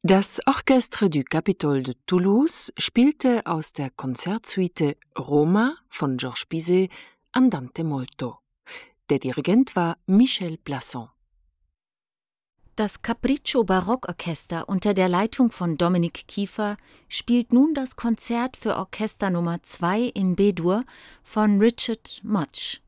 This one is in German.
Das Orchestre du Capitole de Toulouse spielte aus der Konzertsuite Roma von Georges Bizet Andante molto. Der Dirigent war Michel Plasson. Das Capriccio Barockorchester unter der Leitung von Dominik Kiefer spielt nun das Konzert für Orchester Nummer 2 in B-Dur von Richard Much.